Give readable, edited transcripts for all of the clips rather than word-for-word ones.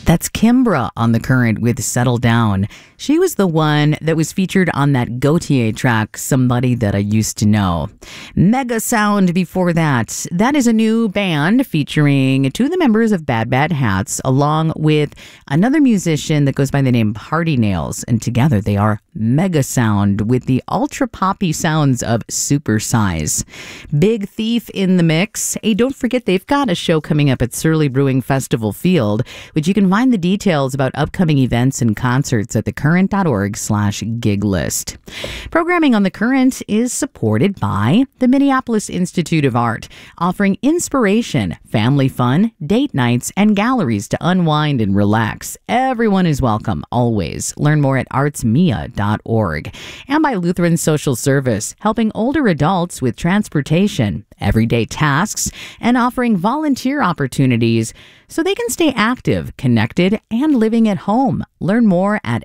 That's Kimbra on The Current with Settle Down. She was the one that was featured on that Gautier track, Somebody That I Used to Know. Mega Sound before that. That is a new band featuring two of the members of Bad Bad Hats, along with another musician that goes by the name Party Nails. And together they are Mega Sound with the ultra poppy sounds of Super Size. Big Thief in the mix. Hey, don't forget they've got a show coming up at Surly Brewing Festival Field, which you can find the details about upcoming events and concerts at thecurrent.org/gig list. Programming on The Current is supported by the Minneapolis Institute of Art, offering inspiration, family fun, date nights, and galleries to unwind and relax. Everyone is welcome, always. Learn more at artsmia.org. And by Lutheran Social Service, helping older adults with transportation, everyday tasks, and offering volunteer opportunities so they can stay active, connected, and living at home. Learn more at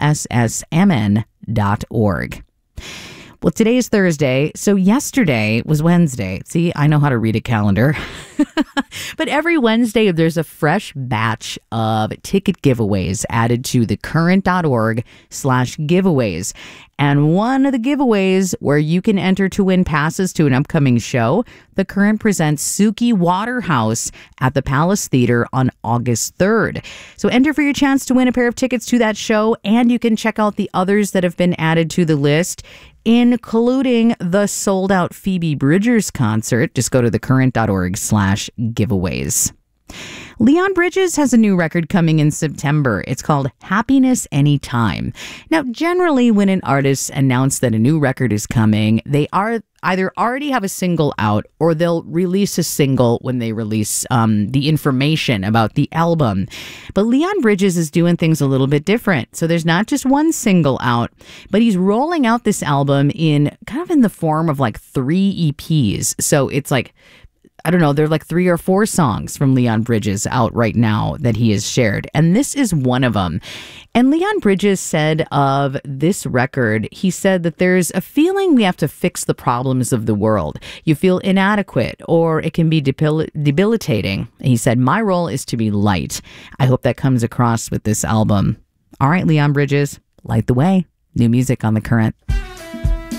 lssmn.org. Well, today is Thursday, so yesterday was Wednesday. See, I know how to read a calendar. But every Wednesday, there's a fresh batch of ticket giveaways added to thecurrent.org/giveaways. And one of the giveaways where you can enter to win passes to an upcoming show, The Current presents Suki Waterhouse at the Palace Theater on August 3rd. So enter for your chance to win a pair of tickets to that show, and you can check out the others that have been added to the list, including the sold-out Phoebe Bridgers concert. Just go to thecurrent.org/giveaways. Leon Bridges has a new record coming in September. It's called Happiness Anytime. Now, generally, when an artist announces that a new record is coming, they are either already have a single out or they'll release a single when they release the information about the album. But Leon Bridges is doing things a little bit different. So there's not just one single out, but he's rolling out this album in kind of in the form of like 3 EPs. So it's like, I don't know, there are like 3 or 4 songs from Leon Bridges out right now that he has shared. And this is one of them. And Leon Bridges said of this record, he said that there's a feeling we have to fix the problems of the world. You feel inadequate or it can be debilitating. And he said, my role is to be light. I hope that comes across with this album. All right, Leon Bridges, light the way. New music on The Current.